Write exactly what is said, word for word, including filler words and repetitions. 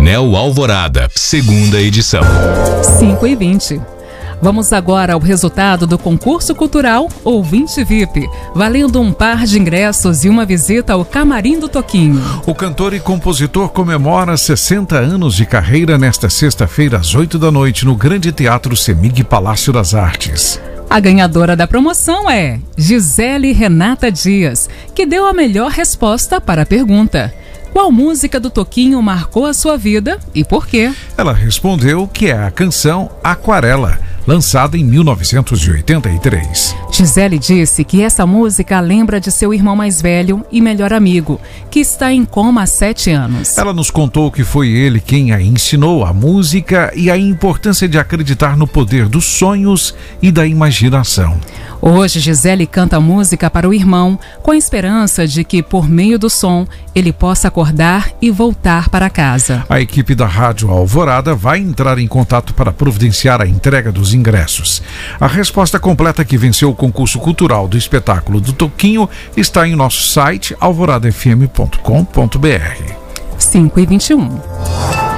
Painel Alvorada, segunda edição. cinco e vinte. Vamos agora ao resultado do concurso cultural Ouvinte V I P, valendo um par de ingressos e uma visita ao Camarim do Toquinho. O cantor e compositor comemora sessenta anos de carreira nesta sexta-feira às oito da noite no Grande Teatro Semig Palácio das Artes. A ganhadora da promoção é Gisele Renata Dias, que deu a melhor resposta para a pergunta: qual música do Toquinho marcou a sua vida e por quê? Ela respondeu que é a canção Aquarela, lançada em mil novecentos e oitenta e três. Gisele disse que essa música lembra de seu irmão mais velho e melhor amigo, que está em coma há sete anos. Ela nos contou que foi ele quem a ensinou a música e a importância de acreditar no poder dos sonhos e da imaginação. Hoje, Gisele canta música para o irmão, com a esperança de que, por meio do som, ele possa acordar e voltar para casa. A equipe da Rádio Alvorada vai entrar em contato para providenciar a entrega dos ingressos. A resposta completa que venceu o concurso cultural do espetáculo do Toquinho está em nosso site alvorada f m ponto com ponto b r. cinco e vinte e um.